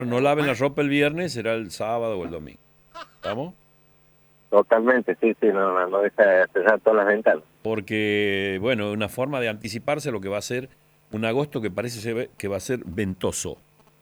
No laven la ropa el viernes, será el sábado o el domingo. ¿Estamos? Totalmente, sí, sí, no deja de cerrar todas las ventanas. Porque, bueno, una forma de anticiparse a lo que va a ser un agosto que parece que va a ser ventoso.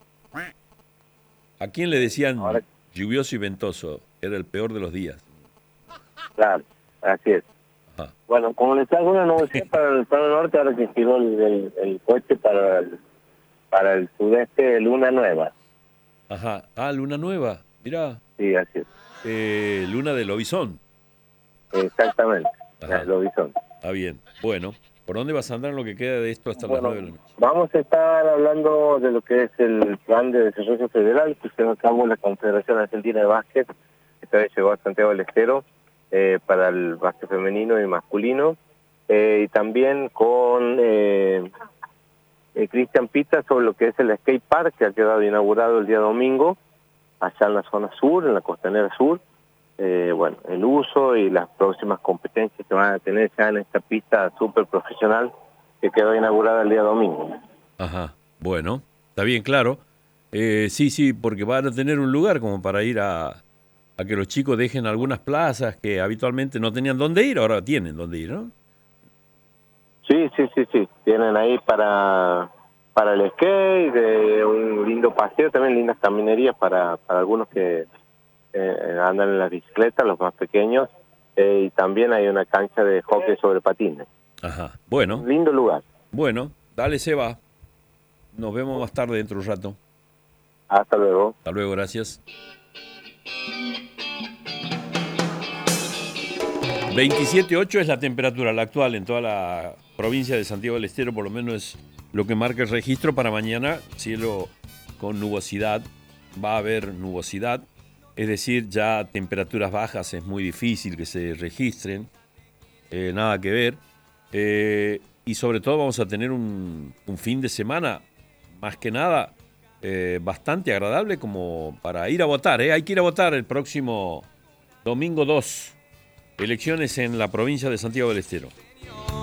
¿A quién le Ahora, decían lluvioso y ventoso? Era el peor de los días. claro, así es. Ajá. Bueno, como les hago una noticia para el plano norte, ahora que tiró el coche para el sudeste, Luna Nueva. Ajá. Ah, luna nueva. Mirá, Sí, así es. luna del Lobizón. Exactamente, Ajá. lo horizonte. Está bien. Bueno, ¿por dónde vas a andar en lo que queda de esto hasta las Bueno, 9 de la noche? vamos a estar hablando de lo que es el plan de desarrollo federal que se nos acabó la Confederación Argentina de Básquet. Esta vez llegó a Santiago del Estero para el básquet femenino y masculino. Y también con Cristian Pita sobre lo que es el skate park que ha quedado inaugurado el día domingo, allá en la zona sur, en la costanera sur. Bueno, el uso y las próximas competencias que van a tener ya en esta pista súper profesional que quedó inaugurada el día domingo. Ajá. Bueno, está bien, claro. Sí, sí, porque van a tener un lugar como para ir a que los chicos dejen algunas plazas que habitualmente no tenían dónde ir, ahora tienen dónde ir, ¿no? Sí, sí, sí, sí. Tienen ahí para el skate, un lindo paseo, también lindas caminerías para algunos que andan en la bicicleta, los más pequeños, y también hay una cancha de hockey sobre patines. Ajá. Bueno, Un lindo lugar. bueno, dale, Seba. Nos vemos más tarde dentro de un rato. Hasta luego. Hasta luego, gracias. 27,8 es la temperatura, la actual en toda la provincia de Santiago del Estero, por lo menos es lo que marca el registro para mañana. Cielo con nubosidad, va a haber nubosidad, es decir, ya temperaturas bajas es muy difícil que se registren, nada que ver. Y sobre todo vamos a tener un fin de semana, más que nada, bastante agradable como para ir a votar. Hay que ir a votar el próximo domingo 2. Elecciones en la provincia de Santiago del Estero.